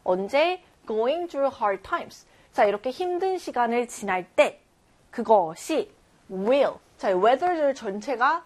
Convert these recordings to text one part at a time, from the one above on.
언제? Going through hard times. 자, 이렇게 힘든 시간을 지날 때 그것이 will. 자, weather 전체가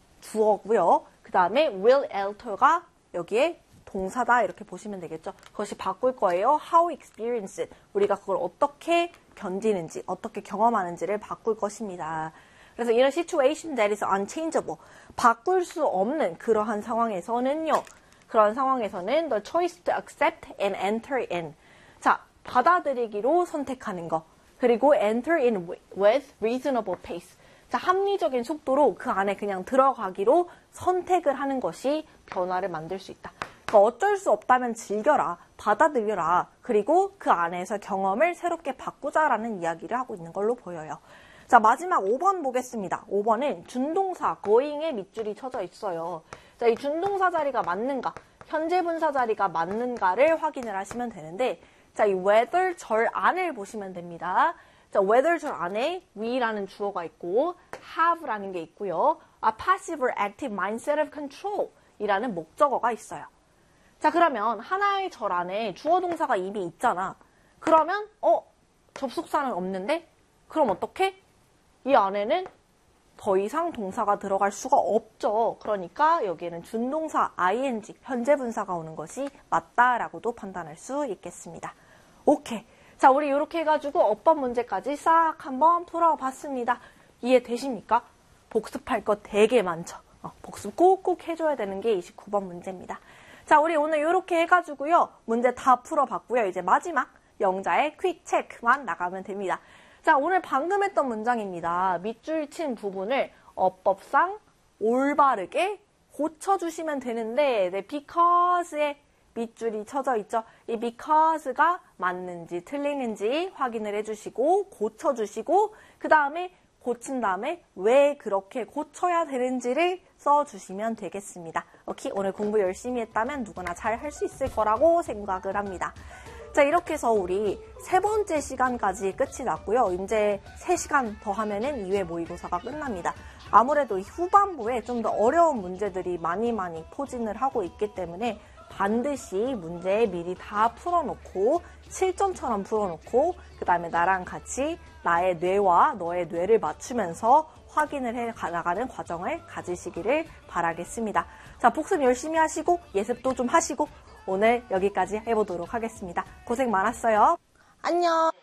주어고요. 그 다음에 will alter가 여기에 동사다 이렇게 보시면 되겠죠. 그것이 바꿀 거예요. How experience it. 우리가 그걸 어떻게 견디는지, 어떻게 경험하는지를 바꿀 것입니다. 그래서 이런 situation that is unchangeable. 바꿀 수 없는 그러한 상황에서는요. 그런 상황에서는 the choice to accept and enter in. 자, 받아들이기로 선택하는 거. 그리고 enter in with reasonable pace. 자, 합리적인 속도로 그 안에 그냥 들어가기로 선택을 하는 것이 변화를 만들 수 있다. 그러니까 어쩔 수 없다면 즐겨라, 받아들여라, 그리고 그 안에서 경험을 새롭게 바꾸자라는 이야기를 하고 있는 걸로 보여요. 자, 마지막 5번 보겠습니다. 5번은 준동사 going에 밑줄이 쳐져 있어요. 자, 이 준동사 자리가 맞는가, 현재 분사 자리가 맞는가를 확인을 하시면 되는데, 자, 이 whether 절 안을 보시면 됩니다. 자, whether 절 안에 we라는 주어가 있고 have라는 게 있고요. passive or active mindset of control 이라는 목적어가 있어요. 자, 그러면 하나의 절 안에 주어 동사가 이미 있잖아. 그러면 접속사는 없는데? 그럼 어떡해? 이 안에는 더 이상 동사가 들어갈 수가 없죠. 그러니까 여기에는 준동사 ing, 현재 분사가 오는 것이 맞다라고도 판단할 수 있겠습니다. 오케이. 자, 우리 이렇게 해가지고 어법 문제까지 싹 한번 풀어봤습니다. 이해되십니까? 복습할 거 되게 많죠. 복습 꼭꼭 해줘야 되는 게 29번 문제입니다. 자, 우리 오늘 이렇게 해가지고요. 문제 다 풀어봤고요. 이제 마지막 영자의 퀵 체크만 나가면 됩니다. 자, 오늘 방금 했던 문장입니다. 밑줄 친 부분을 어법상 올바르게 고쳐주시면 되는데, 네, because에 밑줄이 쳐져 있죠. 이 because가 맞는지 틀리는지 확인을 해주시고 고쳐주시고 그 다음에 고친 다음에 왜 그렇게 고쳐야 되는지를 써주시면 되겠습니다. 오케이? 오늘 공부 열심히 했다면 누구나 잘 할 수 있을 거라고 생각을 합니다. 자, 이렇게 해서 우리 세 번째 시간까지 끝이 났고요. 이제 3시간 더 하면은 2회 모의고사가 끝납니다. 아무래도 후반부에 좀 더 어려운 문제들이 많이 포진을 하고 있기 때문에 반드시 문제 미리 다 풀어놓고 실전처럼 풀어놓고 그 다음에 나랑 같이 나의 뇌와 너의 뇌를 맞추면서 확인을 해 나가는 과정을 가지시기를 바라겠습니다. 자, 복습 열심히 하시고 예습도 좀 하시고 오늘 여기까지 해보도록 하겠습니다. 고생 많았어요. 안녕.